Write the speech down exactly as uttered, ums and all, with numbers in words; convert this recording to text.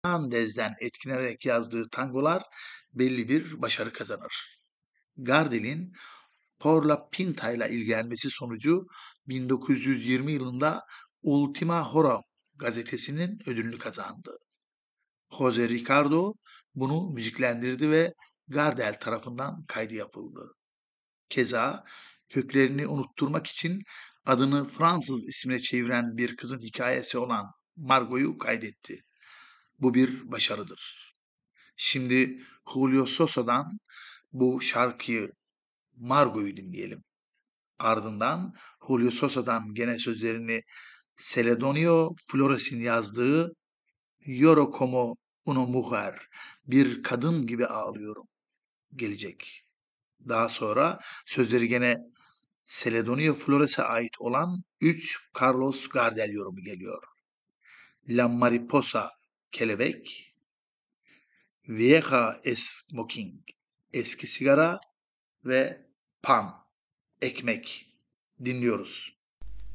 Fernandez'den etkilenerek yazdığı tangolar belli bir başarı kazanır. Gardel'in Por la Pinta ile ilgilenmesi sonucu bin dokuz yüz yirmi yılında Ultima Hora gazetesinin ödülünü kazandı. Jose Ricardo bunu müziklendirdi ve Gardel tarafından kaydı yapıldı. Keza köklerini unutturmak için adını Fransız ismine çeviren bir kızın hikayesi olan Margot'u kaydetti. Bu bir başarıdır. Şimdi Julio Sosa'dan bu şarkıyı Margot'u dinleyelim. Ardından Julio Sosa'dan gene sözlerini Celedonio Flores'in yazdığı Lloro como una mujer, bir kadın gibi ağlıyorum gelecek. Daha sonra sözleri gene Celedonio Flores'e ait olan üç Carlos Gardel yorumu geliyor. La Mariposa, kelebek, Vieja Smoking, eski sigara ve pan, ekmek dinliyoruz.